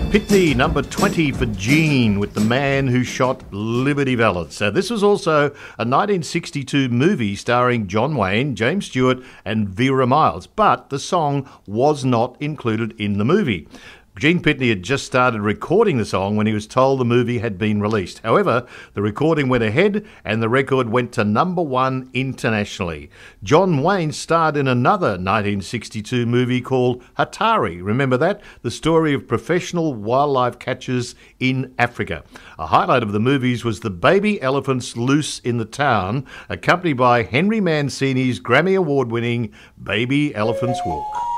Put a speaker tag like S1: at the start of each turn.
S1: Pitney, number 20 for Gene, with The Man Who Shot Liberty Valance. This was also a 1962 movie starring John Wayne, James Stewart and Vera Miles, but the song was not included in the movie. Gene Pitney had just started recording the song when he was told the movie had been released. However, the recording went ahead and the record went to number 1 internationally. John Wayne starred in another 1962 movie called Hatari. Remember that? The story of professional wildlife catchers in Africa. A highlight of the movies was the baby elephants loose in the town, accompanied by Henry Mancini's Grammy Award-winning Baby Elephants Walk.